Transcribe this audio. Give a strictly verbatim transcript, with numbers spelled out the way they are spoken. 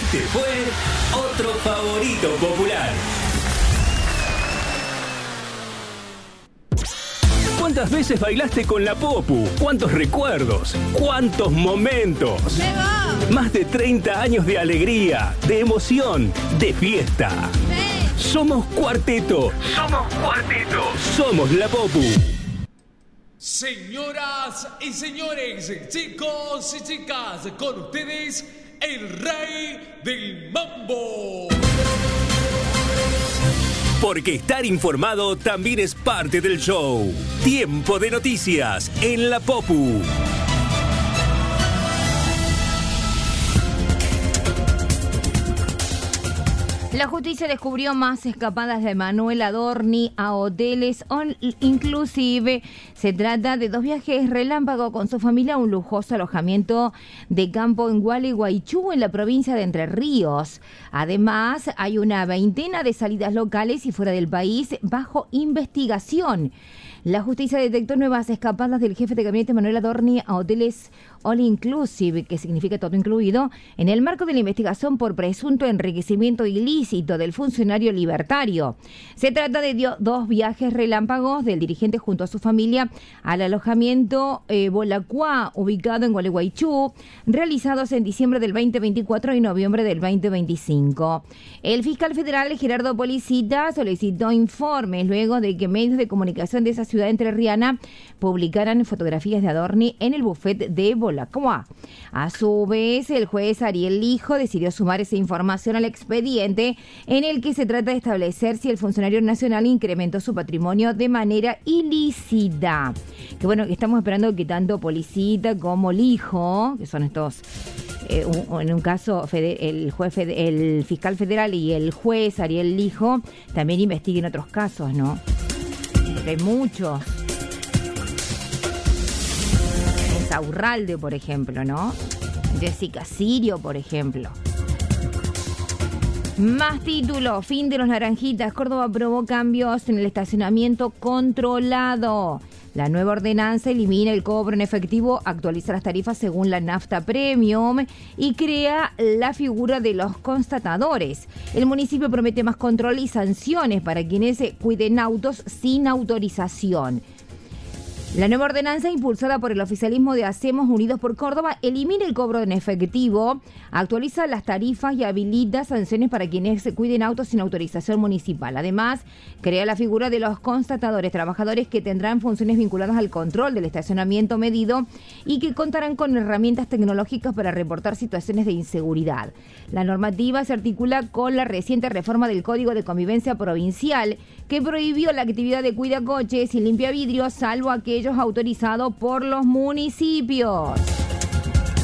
Este fue otro favorito popular. ¿Cuántas veces bailaste con la Popu? ¿Cuántos recuerdos? ¿Cuántos momentos? Más de treinta años de alegría, de emoción, de fiesta. Somos Cuarteto. Somos Cuarteto. Somos la Popu. Señoras y señores, chicos y chicas, con ustedes, el rey del mambo. Porque estar informado también es parte del show. Tiempo de noticias en la Popu. La justicia descubrió más escapadas de Manuel Adorni a hoteles all inclusive. Se trata de dos viajes relámpago con su familia a un lujoso alojamiento de campo en Gualeguaychú, en la provincia de Entre Ríos. Además, hay una veintena de salidas locales y fuera del país bajo investigación. La justicia detectó nuevas escapadas del jefe de gabinete Manuel Adorni a hoteles all inclusive, que significa todo incluido, en el marco de la investigación por presunto enriquecimiento ilícito del funcionario libertario. Se trata de dio, dos viajes relámpagos del dirigente junto a su familia al alojamiento eh, Bolacuá, ubicado en Gualeguaychú, realizados en diciembre del veinte veinticuatro y noviembre del veinte veinticinco. El fiscal federal Gerardo Policita solicitó informes luego de que medios de comunicación de esa ciudad entrerriana publicaran fotografías de Adorni en el buffet de Bolacuá. A su vez, el juez Ariel Lijo decidió sumar esa información al expediente en el que se trata de establecer si el funcionario nacional incrementó su patrimonio de manera ilícita. Que bueno, que estamos esperando que tanto Policita como Lijo, que son estos, eh, un, en un caso el juez, el fiscal federal y el juez Ariel Lijo, también investiguen otros casos, ¿no? Porque hay muchos. Saurralde, por ejemplo, ¿no? Jessica Sirio, por ejemplo. Más títulos. Fin de los naranjitas. Córdoba aprobó cambios en el estacionamiento controlado. La nueva ordenanza elimina el cobro en efectivo, actualiza las tarifas según la nafta premium y crea la figura de los constatadores. El municipio promete más control y sanciones para quienes cuiden autos sin autorización. La nueva ordenanza, impulsada por el oficialismo de Hacemos Unidos por Córdoba, elimina el cobro en efectivo, actualiza las tarifas y habilita sanciones para quienes cuiden autos sin autorización municipal. Además, crea la figura de los constatadores, trabajadores que tendrán funciones vinculadas al control del estacionamiento medido y que contarán con herramientas tecnológicas para reportar situaciones de inseguridad. La normativa se articula con la reciente reforma del Código de Convivencia Provincial, que prohibió la actividad de cuidacoches y limpiavidrios, salvo aquellos autorizados por los municipios.